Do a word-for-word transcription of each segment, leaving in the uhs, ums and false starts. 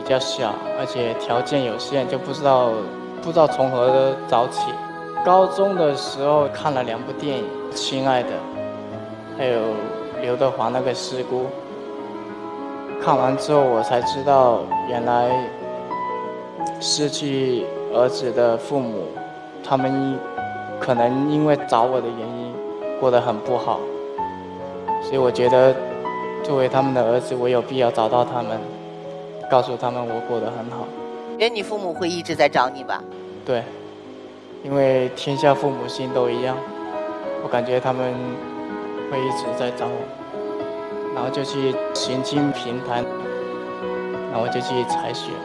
较小，而且条件有限，就不知道不知道从何找起。高中的时候看了两部电影，《亲爱的》，还有刘德华那个《师姑》。看完之后，我才知道原来失去儿子的父母，他们可能因为找我的原因过得很不好，所以我觉得作为他们的儿子，我有必要找到他们，告诉他们我过得很好。 觉得你父母会一直在找你吧？ 对，因为天下父母心都一样，我感觉他们会一直在找我，然后就去寻亲平台，然后就去采血。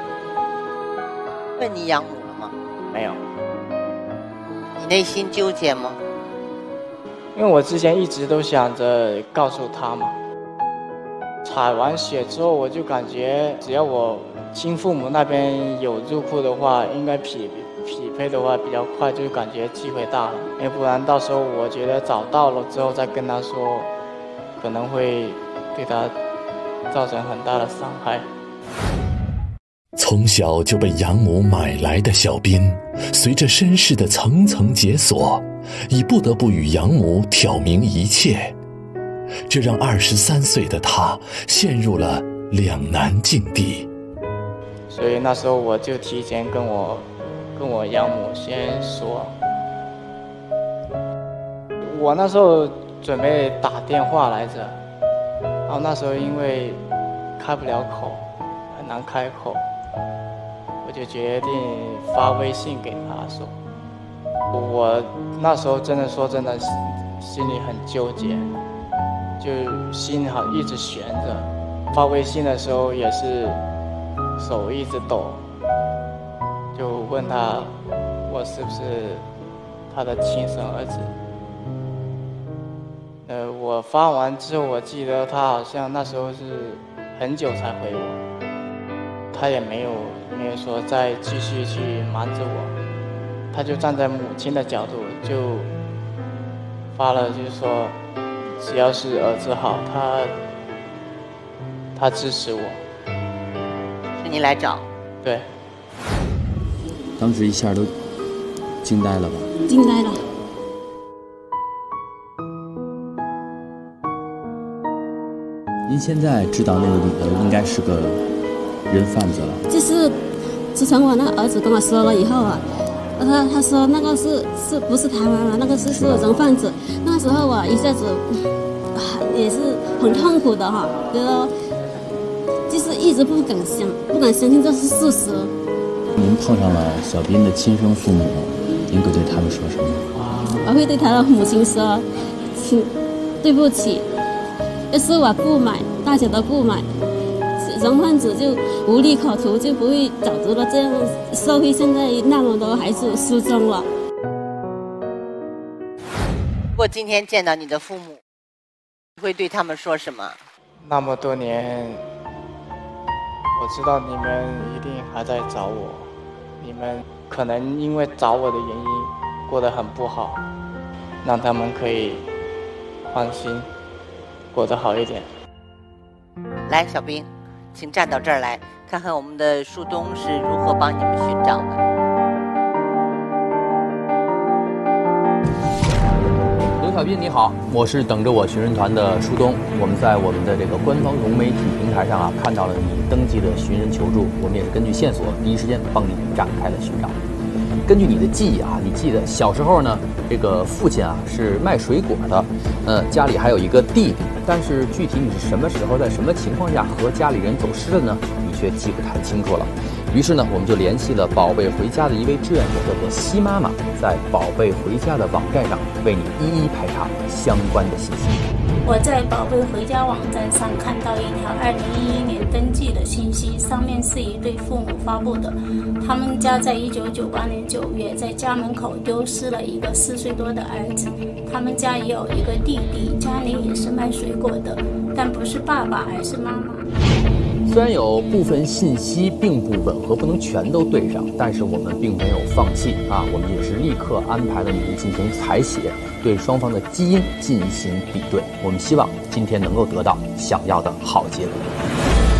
问你养母了吗？ 没有。 你内心纠结吗？ 因为我之前一直都想着告诉他嘛，采完血之后，我就感觉只要我亲父母那边有入库的话，应该匹匹配的话比较快，就感觉机会大了。要不然到时候我觉得找到了之后再跟他说，可能会对他造成很大的伤害。 从小就被养母买来的小斌，随着身世的层层解锁，已不得不与养母挑明一切，这让二十三岁的他陷入了两难境地。 所以那时候我就提前跟我跟我养母先说，我那时候准备打电话来着，然后那时候因为开不了口，很难开口，我就决定发微信给他说。我那时候真的说真的心里很纠结，就心好一直悬着，发微信的时候也是手一直抖，就问他我是不是他的亲生儿子。呃，我发完之后，我记得他好像那时候是很久才回我，他也没有没有说再继续去瞒着我，他就站在母亲的角度就发了，就是说只要是儿子好，他他支持我。 是你来找？ 对。 当时一下都惊呆了吧？ 惊呆了。 您现在知道那个女的应该是个人贩子了。 就是自从我那个儿子跟我说了以后啊，他他说那个是是不是台湾人，那个是是人贩子。那时候我一下子、啊、也是很痛苦的哈，觉得就是一直不敢相不敢相信这是事实。 您碰上了小斌的亲生父母，您会对他们说什么？ 我会对他的母亲说，请对不起，要是我不买，大家都不买，人贩子就无利可图，就不会找出了这样社会现在那么多孩子失踪了。 如果今天见到你的父母，你会对他们说什么？ 那么多年，我知道你们一定还在找我，你们可能因为找我的原因过得很不好，让他们可以放心过得好一点。 来，小兵，请站到这儿来，看看我们的树东是如何帮你们寻找的。 刘小斌你好，我是等着我寻人团的树东。我们在我们的这个官方融媒体平台上啊，看到了你登记的寻人求助，我们也是根据线索，第一时间帮你展开了寻找。根据你的记忆啊，你记得小时候呢，这个父亲啊是卖水果的，呃，家里还有一个弟弟，但是具体你是什么时候在什么情况下和家里人走失的呢？你却记不太清楚了。于是呢，我们就联系了宝贝回家的一位志愿者，叫做西妈妈，在宝贝回家的网站上为你一一排查相关的信息。 我在宝贝回家网站上看到一条二零一一年登记的信息，上面是一对父母发布的，他们家在一九九八年九月在家门口丢失了一个四岁多的儿子，他们家也有一个弟弟，家里也是卖水果的，但不是爸爸而是妈妈。 虽然有部分信息并不吻合，不能全都对上，但是我们并没有放弃啊！我们也是立刻安排了你们进行采血，对双方的基因进行比对。我们希望今天能够得到想要的好结果。